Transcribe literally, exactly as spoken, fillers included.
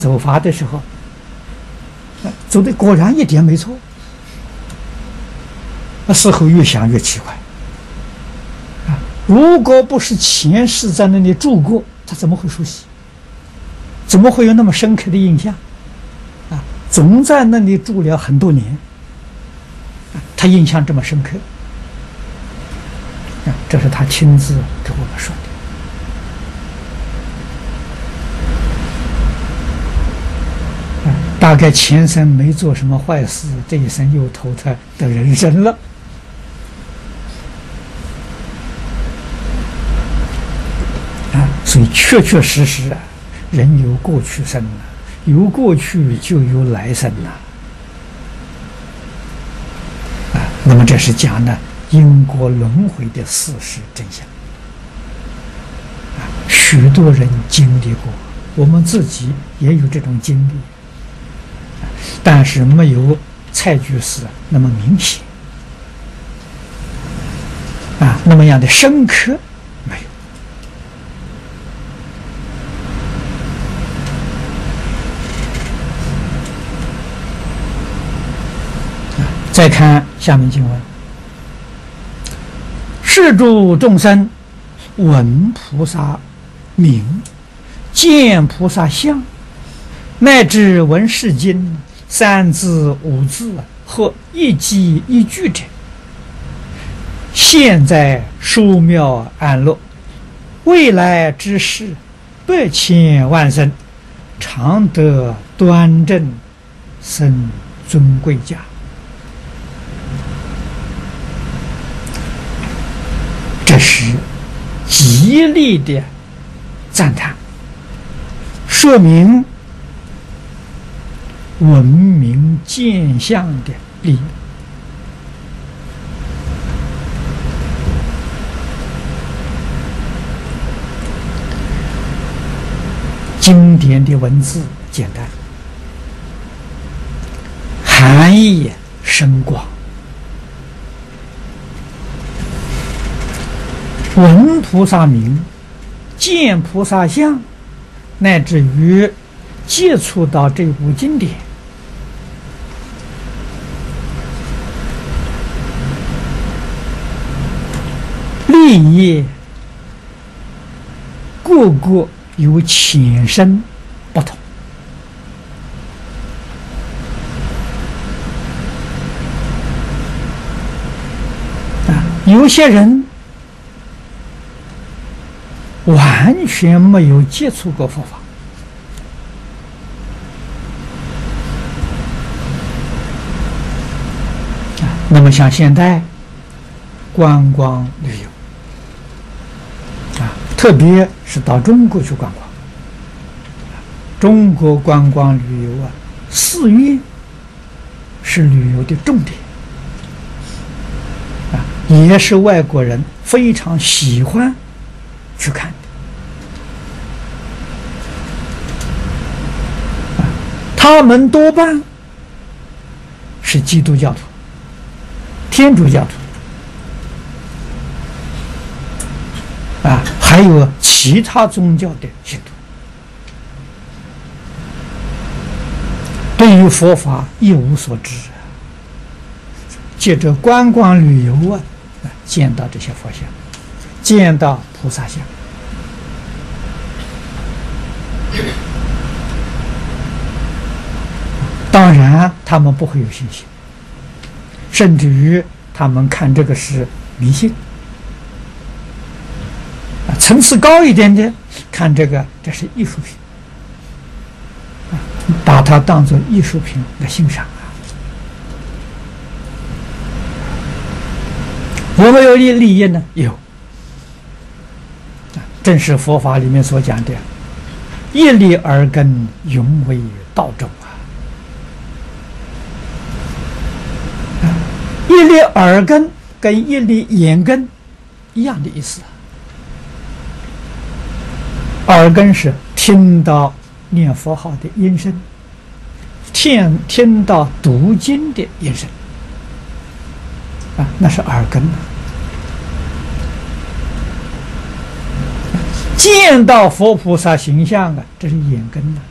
走法的时候，走的果然一点没错。那事后越想越奇怪，啊，如果不是前世在那里住过，他怎么会熟悉？怎么会有那么深刻的印象？啊，总在那里住了很多年，啊，他印象这么深刻，啊，这是他亲自给我们说的。大概前生没做什么坏事，这一生又投胎的人生了。啊，所以确确实实啊，人有过去生啊，有过去就有来生呐。啊，那么这是讲呢因果轮回的事实真相。啊，许多人经历过，我们自己也有这种经历。但是没有蔡居士那么明显啊，那么样的深刻没有。啊，再看下面经文：是诸众生闻菩萨名，见菩萨相，乃至闻是经三字五字或一记一句者，现在殊妙安乐，未来之事百千万生，常得端正生尊贵家。这是极力的赞叹，说明闻名见相的利益。经典的文字简单，含义深广。闻菩萨名，见菩萨相，乃至于接触到这部经典，利益各个有浅深不同。啊，有些人完全没有接触过佛法，啊，那么像现在观光旅游。特别是到中国去观光，中国观光旅游啊，寺院是旅游的重点啊，也是外国人非常喜欢去看的啊。他们多半是基督教徒、天主教徒。啊，还有其他宗教的信徒，对于佛法一无所知，借着观光旅游啊，见到这些佛像，见到菩萨像，当然他们不会有信心，甚至于他们看这个是迷信。层次高一点的看这个，这是艺术品，把它当作艺术品来欣赏啊。有没有利利益呢？有，正是佛法里面所讲的“一粒耳根，永为道种”啊。一粒耳根跟一粒眼根一样的意思。耳根是听到念佛号的音声，听听到读经的音声，啊，那是耳根啊。见到佛菩萨形象啊，这是眼根啊。